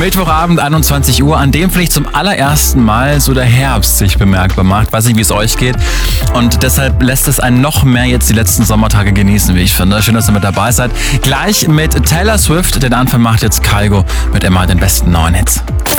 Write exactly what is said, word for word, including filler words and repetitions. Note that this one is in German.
Mittwochabend, einundzwanzig Uhr, an dem vielleicht zum allerersten Mal so der Herbst sich bemerkbar macht. Weiß nicht, wie es euch geht. Und deshalb lässt es einen noch mehr jetzt die letzten Sommertage genießen, wie ich finde. Schön, dass ihr mit dabei seid. Gleich mit Taylor Swift. Den Anfang macht jetzt Kygo mit immer den besten neuen Hits.